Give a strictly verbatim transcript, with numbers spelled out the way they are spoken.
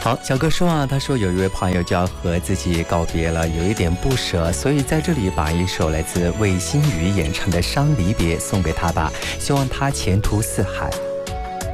好，小哥说啊，他说有一位朋友就要和自己告别了，有一点不舍，所以在这里把一首来自魏新雨演唱的《伤离别》送给他吧，希望他前途似海。